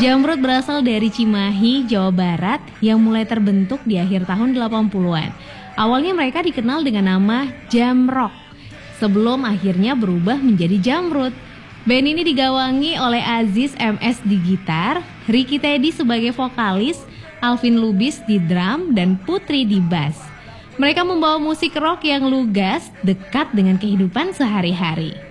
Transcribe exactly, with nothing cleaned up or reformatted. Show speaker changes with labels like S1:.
S1: Jamrud berasal dari Cimahi, Jawa Barat yang mulai terbentuk di akhir tahun delapan puluhan. Awalnya mereka dikenal dengan nama Jamrock, sebelum akhirnya berubah menjadi Jamrud. Band ini digawangi oleh Aziz M S di gitar, Ricky Teddy sebagai vokalis, Alvin Lubis di drum, dan Putri di bass. Mereka membawa musik rock yang lugas, dekat dengan kehidupan sehari-hari.